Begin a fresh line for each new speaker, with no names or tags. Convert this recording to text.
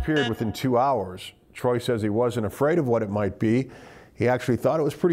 disappeared within 2 hours. Troy says he wasn't afraid of what it might be. He actually thought it was pretty